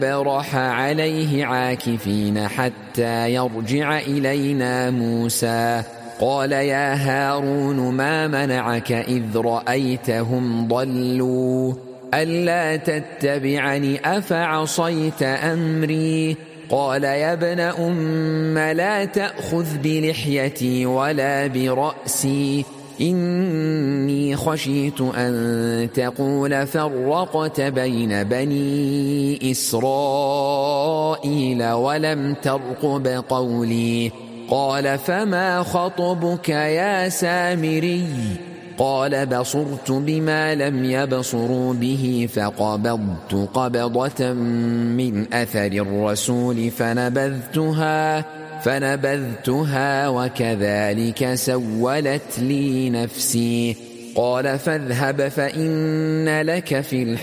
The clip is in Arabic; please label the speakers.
Speaker 1: برح عليه عاكفين حتى يرجع إلينا موسى. قال يا هارون ما منعك إذ رأيتهم ضلوا ألا تتبعني أفعصيت أمري؟ قال يا ابن أم لا تأخذ بلحيتي ولا برأسي إني خشيت أن تقول فرقت بين بني إسرائيل ولم ترقب قولي. قال فما خطبك يا سامري؟ قال بصرت بما لم يبصروا به فقبضت قبضة من أثر الرسول فنبذتها وكذلك سولت لي نفسي. قال فاذهب فإن لك في